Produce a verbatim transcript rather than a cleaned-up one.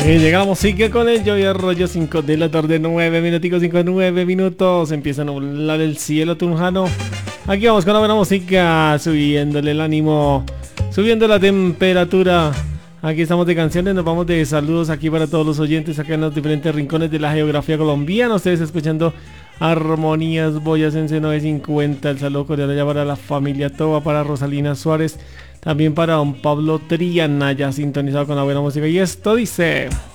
Y llegamos, sigue con el Joy Arroyo, cinco de la tarde, nueve minuticos, cinco, nueve minutos. Empieza a nublar el cielo tunjano. Aquí vamos con la buena música, subiéndole el ánimo, subiendo la temperatura. Aquí estamos de canciones, nos vamos de saludos aquí para todos los oyentes acá en los diferentes rincones de la geografía colombiana. Ustedes escuchando Armonías Boyacense novecientos cincuenta. El saludo cordial allá para la familia Toba, para Rosalina Suárez, también para don Pablo Triana, ya sintonizado con la buena música. Y esto dice...